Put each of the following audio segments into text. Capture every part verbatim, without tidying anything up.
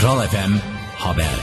Kral F M Haber.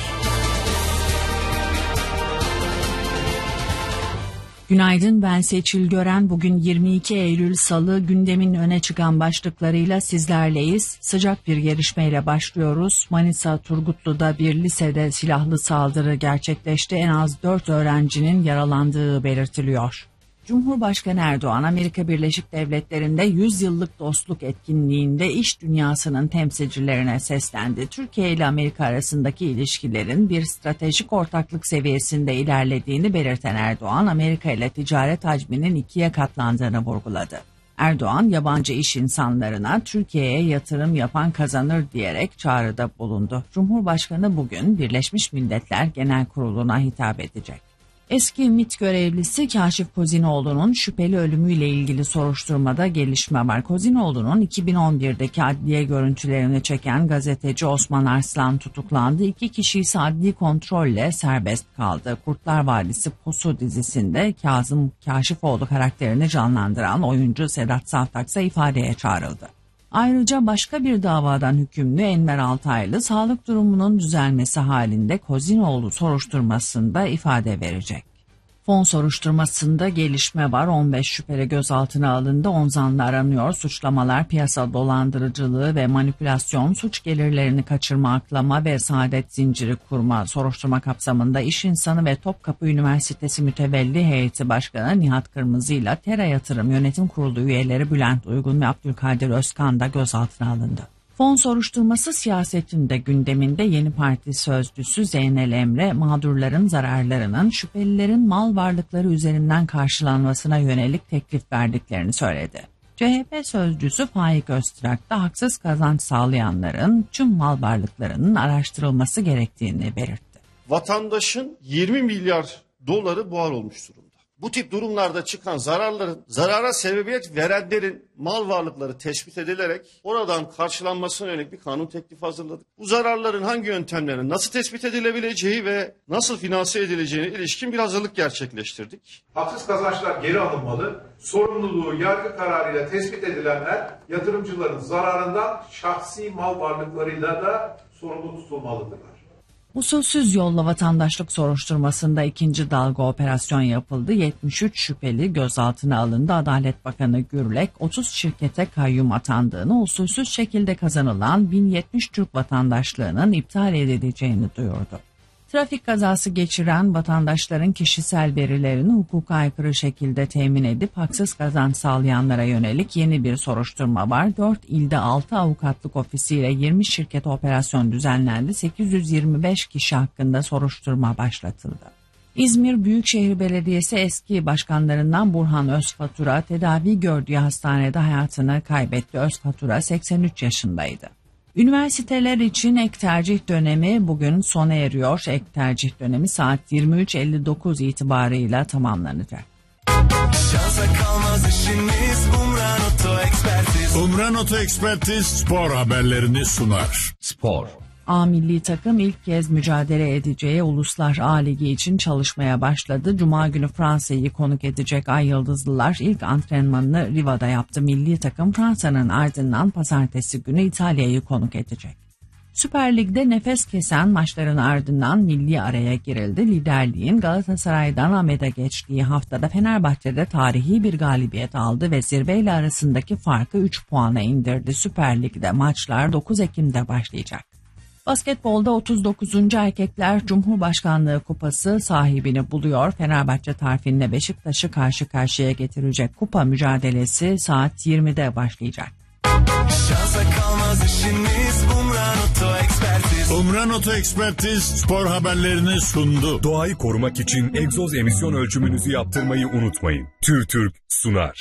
Günaydın, ben Seçil Gören. Bugün yirmi iki Eylül Salı, gündemin öne çıkan başlıklarıyla sizlerleyiz. Sıcak bir gelişmeyle başlıyoruz. Manisa Turgutlu'da bir lisede silahlı saldırı gerçekleşti. En az dört öğrencinin yaralandığı belirtiliyor. Cumhurbaşkanı Erdoğan, Amerika Birleşik Devletleri'nde yüz yıllık dostluk etkinliğinde iş dünyasının temsilcilerine seslendi. Türkiye ile Amerika arasındaki ilişkilerin bir stratejik ortaklık seviyesinde ilerlediğini belirten Erdoğan, Amerika ile ticaret hacminin ikiye katlandığını vurguladı. Erdoğan, yabancı iş insanlarına Türkiye'ye yatırım yapan kazanır diyerek çağrıda bulundu. Cumhurbaşkanı bugün Birleşmiş Milletler Genel Kurulu'na hitap edecek. Eski MİT görevlisi Kaşif Kozinoğlu'nun şüpheli ölümüyle ilgili soruşturmada gelişme var. Kozinoğlu'nun iki bin on birdeki adliye görüntülerini çeken gazeteci Osman Arslan tutuklandı. İki kişi ise adli kontrolle serbest kaldı. Kurtlar Vadisi Pusu dizisinde Kazım Kaşifoğlu karakterini canlandıran oyuncu Sedat Saftak ise ifadeye çağrıldı. Ayrıca başka bir davadan hükümlü Enver Altaylı sağlık durumunun düzelmesi halinde Kozinoğlu soruşturmasında ifade verecek. Fon soruşturmasında gelişme var. on beş şüpheli gözaltına alındı. on zanlı aranıyor. Suçlamalar piyasa dolandırıcılığı ve manipülasyon, suç gelirlerini kaçırma, aklama ve saadet zinciri kurma soruşturma kapsamında iş insanı ve Topkapı Üniversitesi Mütevelli Heyeti Başkanı Nihat Kırmızı ile Tera Yatırım Yönetim Kurulu üyeleri Bülent Uygun ve Abdülkadir Özkan da gözaltına alındı. Fon soruşturması siyasetin de gündeminde. Yeni Parti sözcüsü Zeynel Emre, mağdurların zararlarının şüphelilerin mal varlıkları üzerinden karşılanmasına yönelik teklif verdiklerini söyledi. C H P sözcüsü Faik Öztürk da haksız kazanç sağlayanların tüm mal varlıklarının araştırılması gerektiğini belirtti. Vatandaşın yirmi milyar doları buhar olmuş durumda. Bu tip durumlarda çıkan zararların, zarara sebebiyet verenlerin mal varlıkları tespit edilerek oradan karşılanmasına yönelik bir kanun teklifi hazırladık. Bu zararların hangi yöntemlerin nasıl tespit edilebileceği ve nasıl finanse edileceğine ilişkin bir hazırlık gerçekleştirdik. Haksız kazançlar geri alınmalı, sorumluluğu yargı kararıyla tespit edilenler yatırımcıların zararından şahsi mal varlıklarıyla da sorumlu tutulmalıdırlar. Usulsüz yolla vatandaşlık soruşturmasında ikinci dalga operasyon yapıldı. yetmiş üç şüpheli gözaltına alındı. Adalet Bakanı Gürlek, otuz şirkete kayyum atandığını, usulsüz şekilde kazanılan bin yetmiş Türk vatandaşlığının iptal edileceğini duyurdu. Trafik kazası geçiren vatandaşların kişisel verilerini hukuka aykırı şekilde temin edip haksız kazanç sağlayanlara yönelik yeni bir soruşturma var. dört ilde altı avukatlık ofisiyle yirmi şirket operasyon düzenlendi. sekiz yüz yirmi beş kişi hakkında soruşturma başlatıldı. İzmir Büyükşehir Belediyesi eski başkanlarından Burhan Özfatura tedavi gördüğü hastanede hayatını kaybetti. Özfatura seksen üç yaşındaydı. Üniversiteler için ek tercih dönemi bugün sona eriyor. Ek tercih dönemi saat yirmi üç elli dokuz itibarıyla tamamlanacak. Şansa kalmaz işiniz, Umran Oto Ekspertiz. Umran Oto Ekspertiz spor haberlerini sunar. Spor. A milli takım ilk kez mücadele edeceği Uluslar A Ligi için çalışmaya başladı. Cuma günü Fransa'yı konuk edecek Ay Yıldızlılar ilk antrenmanını Riva'da yaptı. Milli takım Fransa'nın ardından pazartesi günü İtalya'yı konuk edecek. Süper Lig'de nefes kesen maçların ardından milli araya girildi. Liderliğin Galatasaray'dan Ahmet'e geçtiği haftada Fenerbahçe'de tarihi bir galibiyet aldı ve zirveyle arasındaki farkı üç puana indirdi. Süper Lig'de maçlar dokuz Ekim'de başlayacak. Basketbolda otuz dokuzuncu Erkekler Cumhurbaşkanlığı Kupası sahibini buluyor. Fenerbahçe tarafinde Beşiktaş'ı karşı karşıya getirecek kupa mücadelesi saat yirmide başlayacak. Şansa kalmaz işiniz, Umran Oto Ekspertiz. Umran Oto Ekspertiz spor haberlerini sundu. Doğayı korumak için egzoz emisyon ölçümünüzü yaptırmayı unutmayın. TÜRTÜRK sunar.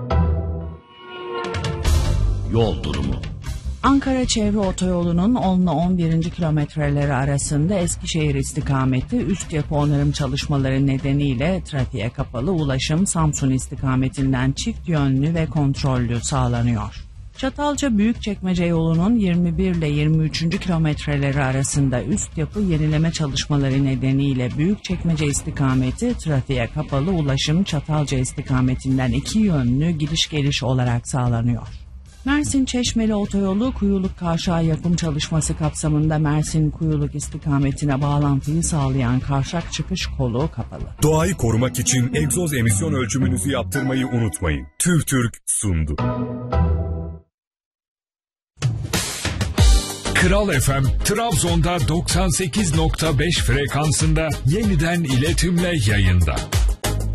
Yol durumu. Ankara Çevre Otoyolu'nun on ile on birinci kilometreleri arasında Eskişehir istikameti üst yapı onarım çalışmaları nedeniyle trafiğe kapalı, ulaşım Samsun istikametinden çift yönlü ve kontrollü sağlanıyor. Çatalca Büyükçekmece yolunun yirmi bir ile yirmi üçüncü kilometreleri arasında üst yapı yenileme çalışmaları nedeniyle Büyükçekmece istikameti trafiğe kapalı, ulaşım Çatalca istikametinden iki yönlü gidiş geliş olarak sağlanıyor. Mersin Çeşmeli Otoyolu Kuyuluk Kavşağı yapım çalışması kapsamında Mersin Kuyuluk istikametine bağlantıyı sağlayan kavşak çıkış kolu kapalı. Doğayı korumak için egzoz emisyon ölçümünüzü yaptırmayı unutmayın. TÜRTÜRK sundu. Kral F M, Trabzon'da doksan sekiz nokta beş frekansında yeniden iletimle yayında.